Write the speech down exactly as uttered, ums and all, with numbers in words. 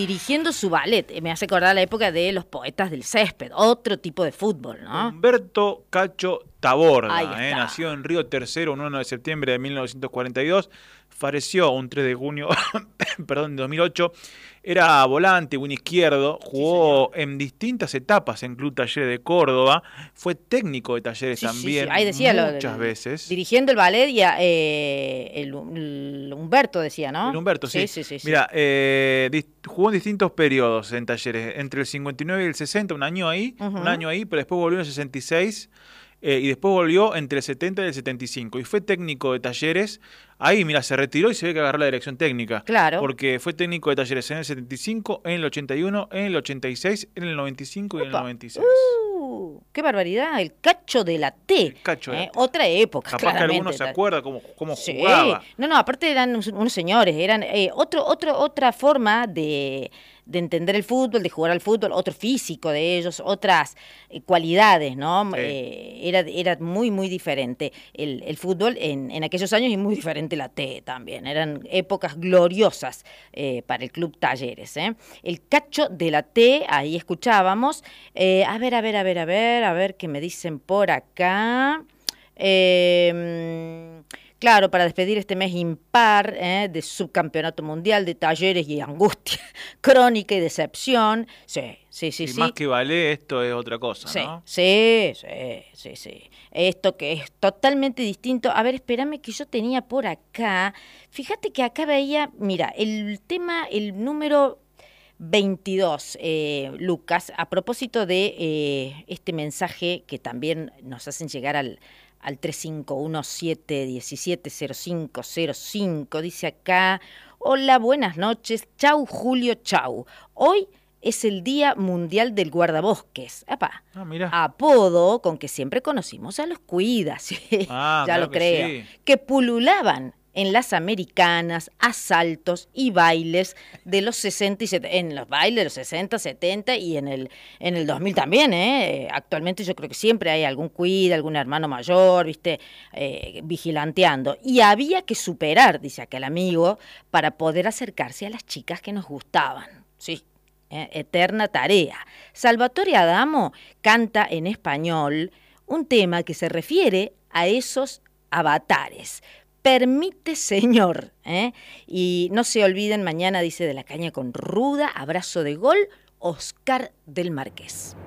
dirigiendo su ballet. Me hace acordar la época de los poetas del césped, otro tipo de fútbol, ¿no? Humberto Cacho Taborda, eh, nació en Río Tercero un uno de septiembre de mil novecientos cuarenta y dos, falleció un tres de junio perdón, de dos mil ocho. Era volante, un izquierdo, jugó sí, en distintas etapas en Club Talleres de Córdoba, fue técnico de Talleres sí, también sí, sí. Ahí decía muchas lo, veces. Dirigiendo el ballet y a, eh, el, el Humberto decía, ¿no? El Humberto, sí. sí, sí, sí Mira, eh, jugó en distintos periodos en Talleres, entre el cincuenta y nueve y el sesenta, un año ahí, uh-huh. un año ahí, pero después volvió en el sesenta y seis. Eh, y después volvió entre el setenta y el setenta y cinco. Y fue técnico de Talleres. Ahí, mira, se retiró y se ve que agarró la dirección técnica. Claro. Porque fue técnico de Talleres en el setenta y cinco, en el ochenta y uno, en el ochenta y seis, en el noventa y cinco y en el noventa y seis. Uh, ¡Qué barbaridad! El Cacho de la T. El Cacho de eh, la T. Otra época, Capaz claramente. que alguno se acuerda cómo, cómo sí. jugaba. No, no, aparte eran unos señores. Eran eh, otro, otro, otra forma de... de entender el fútbol, de jugar al fútbol, otro físico de ellos, otras eh, cualidades, ¿no? Sí. Eh, era, era muy, muy diferente el, el fútbol en, en aquellos años y muy diferente la T también. Eran épocas gloriosas eh, para el Club Talleres, ¿eh? El Cacho de la T, ahí escuchábamos. Eh, a ver, a ver, a ver, a ver, a ver qué me dicen por acá. Eh... Claro, para despedir este mes impar eh, de subcampeonato mundial de Talleres y angustia, crónica y decepción. Sí, sí, sí. Y sí. más que vale, esto es otra cosa, sí, ¿no? Sí, sí, sí, sí. Esto que es totalmente distinto. A ver, espérame que yo tenía por acá. Fíjate que acá veía, mira, el tema, el número veintidós, eh, Lucas, a propósito de eh, este mensaje que también nos hacen llegar al... al tres cinco uno siete uno siete cero cinco cero cinco, dice acá, hola, buenas noches, chau Julio, chau. Hoy es el Día Mundial del Guardabosques, Epá, ah, mira. apodo con que siempre conocimos a los cuidas, ah, ya claro lo creo, que, sí. que pululaban en las americanas, asaltos y bailes de los sesenta y setenta, en los bailes de los sesenta, setenta y en el en el dos mil también, ¿eh? Actualmente yo creo que siempre hay algún cuida, algún hermano mayor, ¿viste? Eh, vigilanteando. Y había que superar, dice aquel amigo, para poder acercarse a las chicas que nos gustaban, sí. Eh, eterna tarea. Salvatore Adamo canta en español un tema que se refiere a esos avatares. Permite, Señor, ¿eh? Y no se olviden, mañana dice De la Caña con Ruda, abrazo de gol, Oscar del Marqués.